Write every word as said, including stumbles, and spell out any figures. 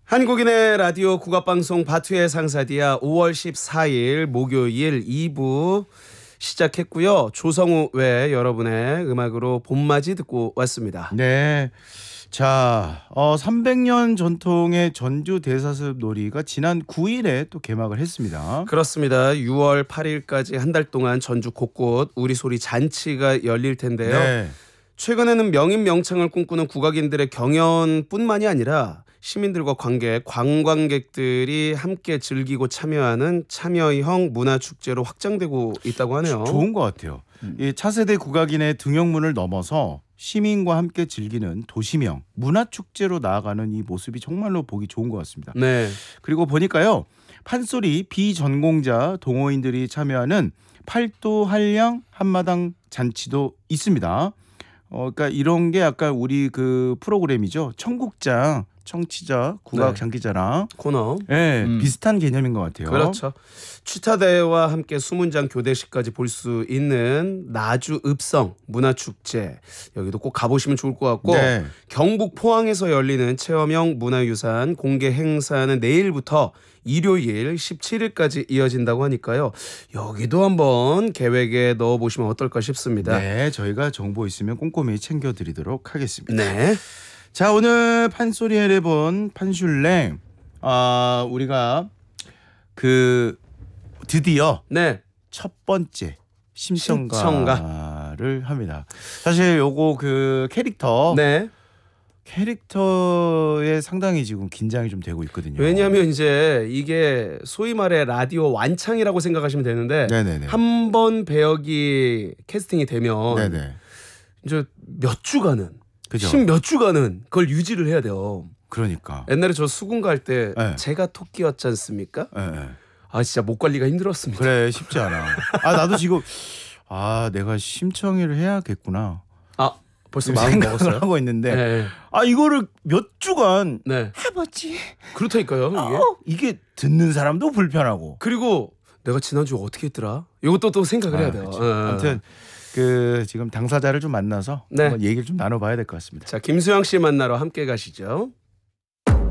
한국인의 라디오 국악방송 바투의 상사디아 오월 십사일 목요일 이 부 시작했고요. 조성우 외 여러분의 음악으로 봄맞이 듣고 왔습니다. 네. 자, 어, 삼백 년 전통의 전주 대사습 놀이가 지난 구일에 또 개막을 했습니다. 그렇습니다. 유월 팔일까지 한 달 동안 전주 곳곳 우리소리 잔치가 열릴 텐데요. 네. 최근에는 명인 명창을 꿈꾸는 국악인들의 경연뿐만이 아니라 시민들과 관객, 관광객들이 함께 즐기고 참여하는 참여형 문화축제로 확장되고 있다고 하네요. 좋은 것 같아요. 음. 이 차세대 국악인의 등용문을 넘어서 시민과 함께 즐기는 도시명 문화축제로 나아가는 이 모습이 정말로 보기 좋은 것 같습니다. 네. 그리고 보니까요. 판소리 비전공자 동호인들이 참여하는 팔도 한량 한마당 잔치도 있습니다. 어, 그러니까 이런 게 약간 우리 그 프로그램이죠. 청국장 청취자 국악 네. 장기자랑 코너. 네, 음. 비슷한 개념인 것 같아요. 그렇죠. 취타대회와 함께 수문장 교대식까지 볼 수 있는 나주 읍성 문화축제 여기도 꼭 가보시면 좋을 것 같고 네. 경북 포항에서 열리는 체험형 문화유산 공개 행사는 내일부터 일요일 십칠일까지 이어진다고 하니까요. 여기도 한번 계획에 넣어보시면 어떨까 싶습니다. 네, 저희가 정보 있으면 꼼꼼히 챙겨드리도록 하겠습니다. 네. 자, 오늘 판소리 해본 판슐랭 아, 우리가 그 드디어 네. 첫 번째 심청가를 심청가. 합니다. 사실 요거 그 캐릭터 네. 캐릭터에 상당히 지금 긴장이 좀 되고 있거든요. 왜냐하면 이제 이게 소위 말해 라디오 완창이라고 생각하시면 되는데 네네네. 한 번 배역이 캐스팅이 되면 네네. 이제 몇 주간은 그죠. 십몇 주간은 그걸 유지를 해야 돼요. 그러니까. 옛날에 저 수군 갈 때 네. 제가 토끼였지 않습니까? 네, 네. 아 진짜 목 관리가 힘들었습니다. 그래 쉽지 않아. 아 나도 지금 아 내가 심청이를 해야겠구나. 아 벌써 지금 마음 생각을 먹었어요? 하고 있는데 네. 아 이거를 몇 주간 네. 해봤지. 그렇다니까요 이게. 어, 이게 듣는 사람도 불편하고. 그리고 내가 지난주 어떻게 했더라? 이것도 또 생각을 해야 아, 돼요. 그렇죠. 네. 아무튼 그 지금 당사자를 좀 만나서 네. 한번 얘기를 좀 나눠봐야 될 것 같습니다. 자 김수영 씨 만나러 함께 가시죠.